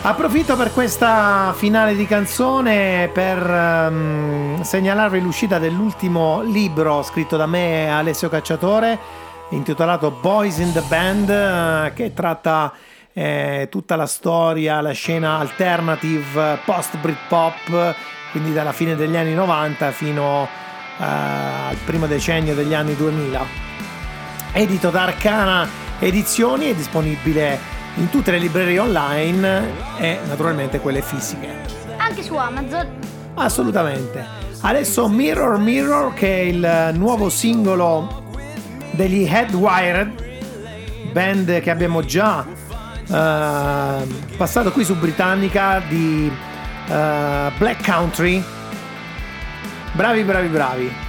Approfitto per questa finale di canzone per segnalarvi l'uscita dell'ultimo libro scritto da me e Alessio Cacciatore, intitolato Boys in the Band, che tratta tutta la storia, la scena alternative post Britpop, quindi dalla fine degli anni 90 fino al primo decennio degli anni 2000. Edito da Arcana Edizioni, è disponibile in tutte le librerie online e naturalmente quelle fisiche. Anche su Amazon. Assolutamente. Adesso Mirror Mirror, che è il nuovo singolo degli Headwired, band che abbiamo già passato qui su Britannica, di Black Country. Bravi.